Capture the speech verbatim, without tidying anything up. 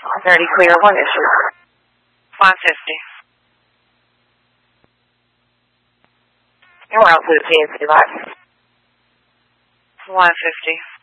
thirty clear, one issue. one fifty. And we're out to the P N C lot. one fifty.